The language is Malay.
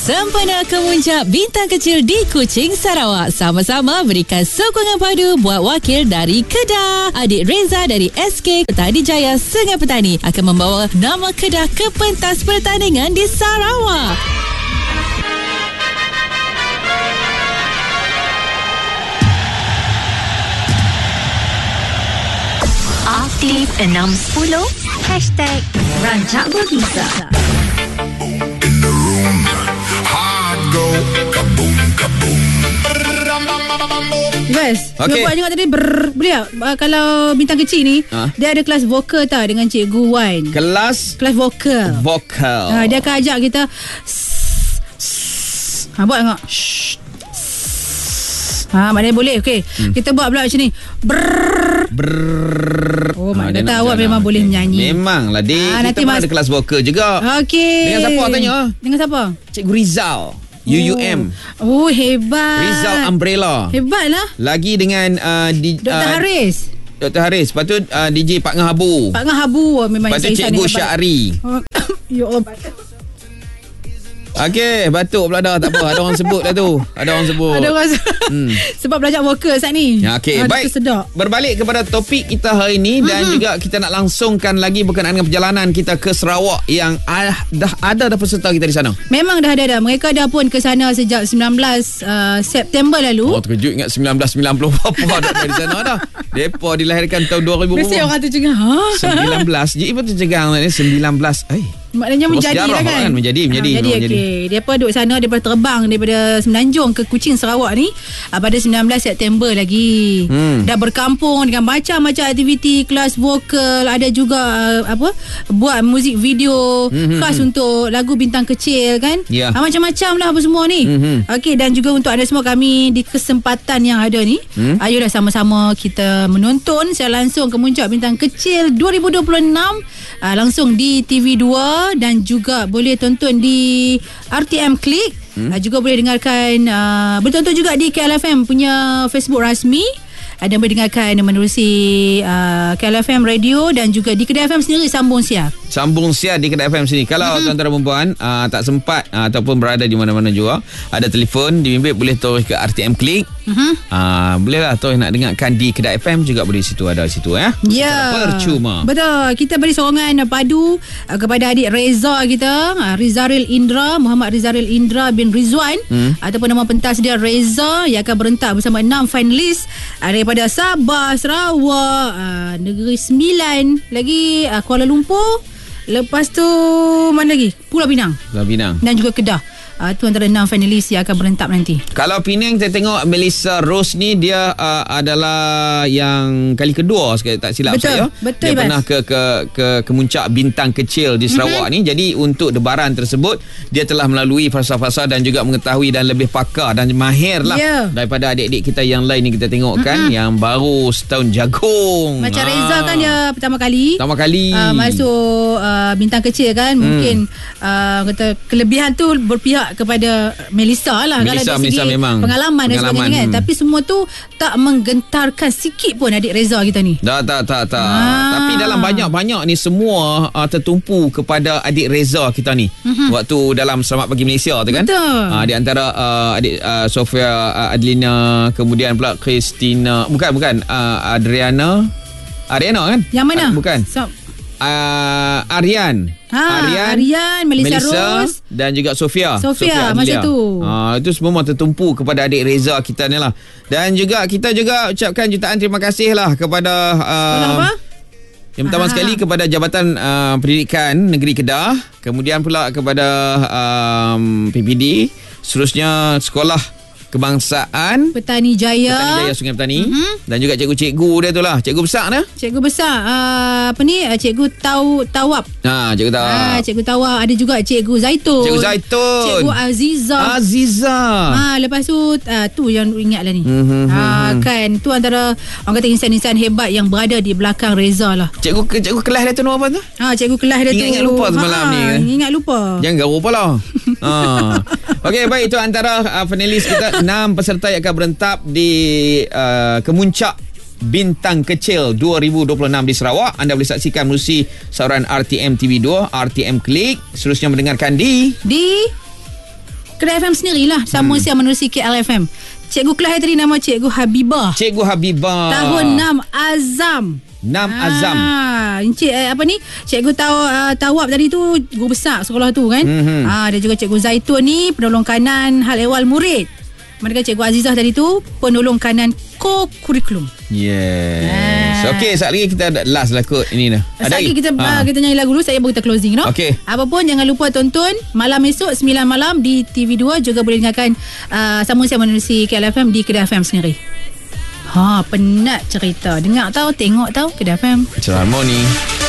Sempena Kemuncak Bintang Kecil di Kuching, Sarawak. Sama-sama berikan sokongan padu buat wakil dari Kedah. Adik Reza dari SK Petani Jaya Sungai Petani akan membawa nama Kedah ke pentas pertandingan di Sarawak. Aktif 610 #Rancak Berbisa. In the room, hard go, kaboom, kaboom. Yes. Okay. Buat tengok tadi boleh tak? Kalau Bintang Kecil ni dia ada kelas vokal tau dengan Cikgu Wan. Kelas vokal. Dia akan ajak kita buat tengok. Maknanya boleh. Okey. Kita buat pula macam ni. Oh, maknanya awak memang boleh menyanyi. Memanglah dia. Kita pun ada kelas vokal juga. Okey. Dengan siapa tanya? Dengan siapa? Cikgu Rizal. UUM. Oh, hebat. Rizal Umbrella. Hebatlah. Lagi dengan Dr. Haris. Dr. Haris. Lepas tu DJ Pak Ngah Habu. Pak Ngah Habu memang. Lepas tu Cikgu Syahri. Ya Allah. Okey, batuk pula dah. Tak apa, ada orang sebut dah tu. Ada orang sebut. Sebab belajar vokal saat ni. Okey, baik. Berbalik kepada topik kita hari ini dan juga kita nak langsungkan lagi berkenaan dengan perjalanan kita ke Sarawak yang dah ada peserta kita di sana. Memang dah ada. Mereka dah pun ke sana sejak 19 September lalu. Oh, terkejut ingat 1990 apa dah di sana dah. Depa dilahirkan tahun 2000. Mesti orang tu cengah. 19. Jadi pun tercegang ni 19. Maknanya menjadi lah kan? Menjadi. Okey. Dia pun duduk sana, daripada terbang daripada Semenanjung ke Kuching, Sarawak ni pada 19 September lagi. Dah berkampung dengan macam-macam aktiviti, kelas vokal, ada juga buat muzik video khas untuk lagu Bintang Kecil kan? Macam-macam lah apa semua ni. Okey, dan juga untuk anda semua, kami di kesempatan yang ada ni, ayolah sama-sama kita menonton secara langsung Kemuncak Bintang Kecil 2026 langsung di TV2 dan juga boleh tonton di RTM Klik. Juga boleh dengarkan bertonton juga di KLFM punya Facebook rasmi. Dan boleh dengarkan menerusi KLFM Radio dan juga di Kedah FM sendiri sambung siar di Kedah FM sini. Kalau tuan-tuan dan perempuan tak sempat ataupun berada di mana-mana juga, ada telefon di bimbit, boleh terus ke RTM Klik. Bolehlah terus nak dengarkan di Kedah FM juga, boleh situ, ada situ ya. Percuma. Betul. Kita beri sokongan padu kepada adik Reza kita, Rizaril Indra, Muhammad Rizaril Indra bin Rizwan, ataupun nama pentas dia Reza, yang akan berentak bersama 6 finalis daripada Sabah, Sarawak, Negeri Sembilan, lagi Kuala Lumpur, lepas tu mana lagi? Pulau Pinang dan juga Kedah. Itu antara 6 finalis yang akan berentap nanti. Kalau Penang, kita tengok Melissa Rose ni, dia adalah yang kali kedua sekali tak silap saya. Betul. Dia pernah ke Kemuncak Bintang Kecil di Sarawak ni. Jadi untuk debaran tersebut, dia telah melalui fasa-fasa dan juga mengetahui dan lebih pakar dan mahir lah daripada adik-adik kita yang lain ni. Kita tengok kan, yang baru setahun jagung. Macam Reza kan, dia pertama kali masuk Bintang Kecil kan. Mungkin kata kelebihan tu berpihak kepada Melissa lah. Melissa memang pengalaman dan sebagainya kan. Tapi semua tu tak menggentarkan sikit pun adik Reza kita ni. Tak. Tapi dalam banyak-banyak ni semua tertumpu kepada adik Reza kita ni. Waktu dalam Selamat Pagi Malaysia tu kan. Di antara adik Sofia Adlina, kemudian pula Christina, bukan Adriana kan? Yang mana? Bukan. Aryan, Melissa Rose dan juga Sofia masa tu. Itu semua tertumpu kepada adik Reza kita ni lah. Dan juga kita juga ucapkan jutaan terima kasih lah kepada yang pertama sekali kepada Jabatan Pendidikan Negeri Kedah, kemudian pula kepada PPD, seterusnya Sekolah Kebangsaan Petani Jaya Sungai Petani, dan juga cikgu-cikgu dia tu lah. Cikgu besar dah. Cikgu besar Cikgu Tawab. Cikgu Tawab. Cikgu Tawab. Ada juga Cikgu Zaitun. Cikgu Aziza. Lepas tu tu yang ingat lah ni. Kan tu antara orang kata insan-insan hebat yang berada di belakang Reza lah. Cikgu kelas dia tu nama apa tu? Cikgu kelas dia tu ingat lupa semalam ni. Ingat lupa. Jangan garu pula. Okey, baik, itu antara finalis kita. 6 peserta yang akan berentap di Kemuncak Bintang Kecil 2026 di Sarawak. Anda boleh saksikan melalui saluran RTM TV2, RTM Klik. Seterusnya mendengarkan di Kedah FM sendirilah. Sama siap menerusi KLFM. Cikgu kelas tadi nama Cikgu Habibah. Cikgu Habibah. Tahun 6 Azam. 6 Azam. Encik Cikgu Tawab tadi tu guru besar sekolah tu kan. Ada juga Cikgu Zaitun ni penolong kanan hal ehwal murid. Manakala Cikgu Azizah tadi tu penolong kanan co-kurikulum. Yes. Okey, sekejap lagi kita ada last lah kot ini dah. Sekejap lagi kita nyanyi lagu dulu. Saya baru kita closing no? Okey. Apa pun jangan lupa tonton malam esok 9 malam di TV2. Juga boleh dengarkan Sambung Siap Menerusi KLFM di Kedah FM sendiri. Penat cerita. Dengar tahu, tengok tahu Kedah FM. Cerah Harmoni.